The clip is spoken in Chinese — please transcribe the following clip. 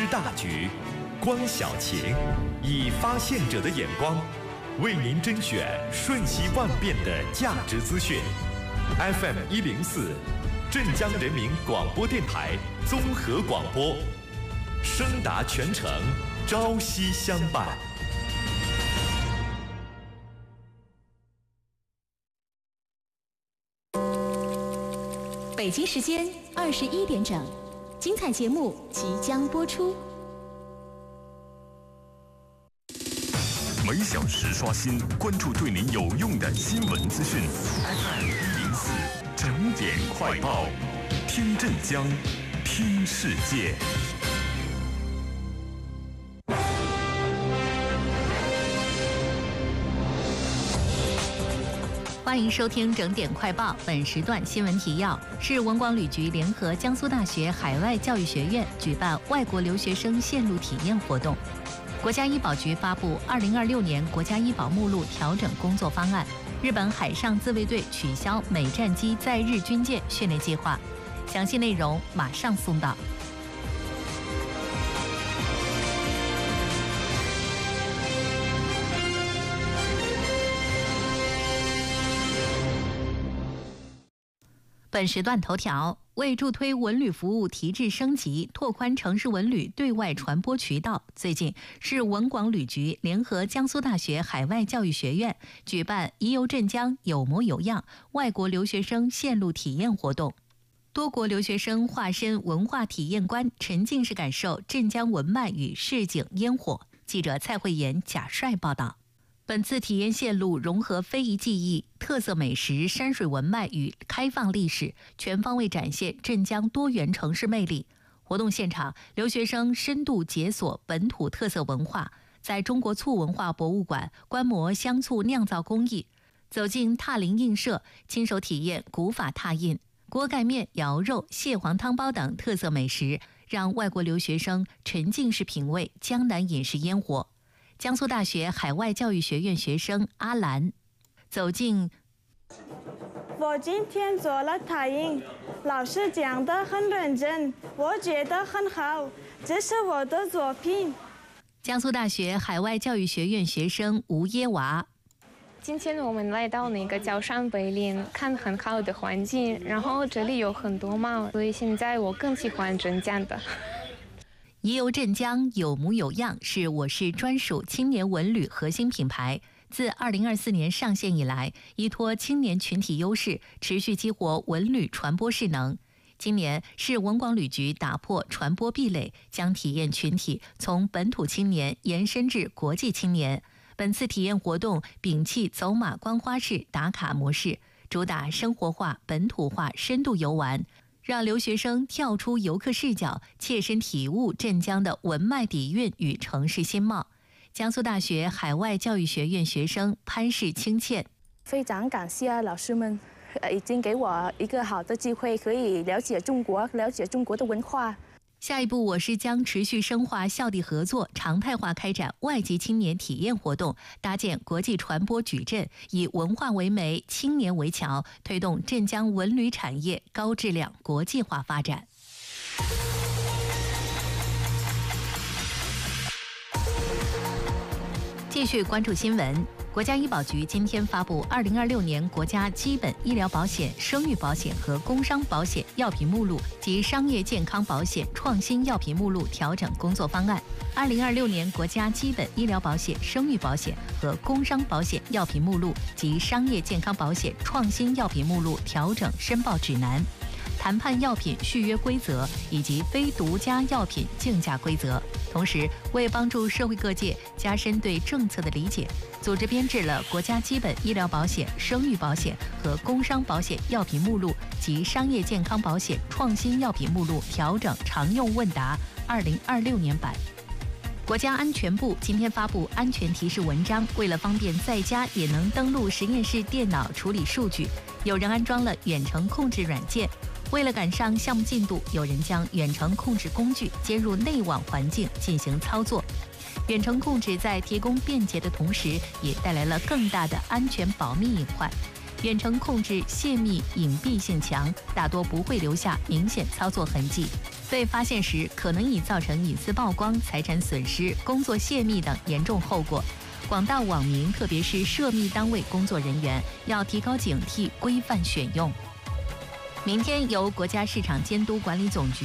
大局，观小情，以发现者的眼光，为您甄选瞬息万变的价值资讯。FM104，镇江人民广播电台综合广播，声达全城，朝夕相伴。 北京时间21点整，精彩节目即将播出。 每小时刷新，关注对您有用的新闻资讯。FM104整点快报，听镇江，听世界。 欢迎收听整点快报，本时段新闻提要是：文广旅局联合江苏大学海外教育学院举办外国留学生线路体验活动；国家医保局发布2026年国家医保目录调整工作方案；日本海上自卫队取消美战机在日军舰训练计划。详细内容马上送到。本时段头条：为助推文旅服务提质升级，拓宽城市文旅对外传播渠道，最近市文广旅局联合江苏大学海外教育学院举办“宜游镇江，有模有样”外国留学生线路体验活动。多国留学生化身文化体验官，沉浸式感受镇江文脉与市井烟火。记者蔡慧妍、贾帅报道。本次体验线路融合非遗技艺、特色美食、山水文脉与开放历史，全方位展现镇江多元城市魅力。活动现场，留学生深度解锁本土特色文化，在中国醋文化博物馆观摩香醋酿造工艺，走进踏林印社，亲手体验古法拓印、锅盖面、肴肉、蟹黄汤包等特色美食，让外国留学生沉浸式品味江南饮食烟火。江苏大学海外教育学院学生阿兰走进。 我今天做了拓印，老师讲得很认真，我觉得很好，这是我的作品。 江苏大学海外教育学院学生吴耶娃。 今天我们来到那个焦山北岭，看很好的环境，然后这里有很多猫，所以现在我更喜欢镇江的。 宜游镇江，有模有样是我市专属青年文旅核心品牌。自2024年上线以来，依托青年群体优势，持续激活文旅传播势能。今年市文广旅局打破传播壁垒，将体验群体从本土青年延伸至国际青年。本次体验活动摒弃走马观花式打卡模式，主打生活化、本土化深度游玩，让留学生跳出游客视角，切身体悟镇江的文脉底蕴与城市新貌。江苏大学海外教育学院学生潘氏清倩， 非常感谢老师们，已经给我一个好的机会，可以了解中国，了解中国的文化。 下一步，我市将持续深化校地合作，常态化开展外籍青年体验活动，搭建国际传播矩阵，以文化为媒，青年为桥，推动镇江文旅产业高质量国际化发展。继续关注新闻。国家医保局今天发布2026年国家基本医疗保险、生育保险和工伤保险药品目录及商业健康保险创新药品目录调整工作方案。2026年国家基本医疗保险、生育保险和工伤保险药品目录及商业健康保险创新药品目录调整申报指南、谈判药品续约规则以及非独家药品竞价规则。同时，为帮助社会各界加深对政策的理解，组织编制了国家基本医疗保险、生育保险和工伤保险药品目录及商业健康保险创新药品目录调整常用问答2026年版。国家安全部今天发布安全提示文章，为了方便在家也能登录实验室电脑处理数据，有人安装了远程控制软件。为了赶上项目进度，有人将远程控制工具接入内网环境进行操作。远程控制在提供便捷的同时，也带来了更大的安全保密隐患。远程控制泄密隐蔽性强，大多不会留下明显操作痕迹。 被发现时可能已造成隐私曝光、财产损失、工作泄密等严重后果。广大网民，特别是涉密单位工作人员，要提高警惕，规范选用。明天由国家市场监督管理总局